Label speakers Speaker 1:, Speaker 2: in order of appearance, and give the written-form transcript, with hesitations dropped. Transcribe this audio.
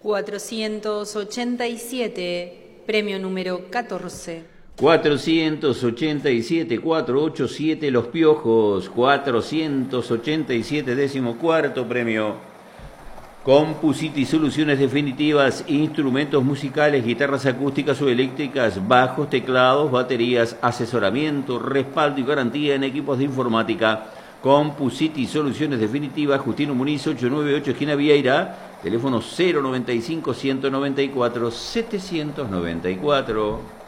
Speaker 1: 487, premio número 14.
Speaker 2: 487, 487 Los Piojos, 487, 14º premio. Compusiti Soluciones Definitivas, instrumentos musicales, guitarras acústicas o eléctricas, bajos, teclados, baterías, asesoramiento, respaldo y garantía en equipos de informática. Compusiti Soluciones Definitivas, Justino Muniz, 898, esquina Vieira, teléfono 095 194 794.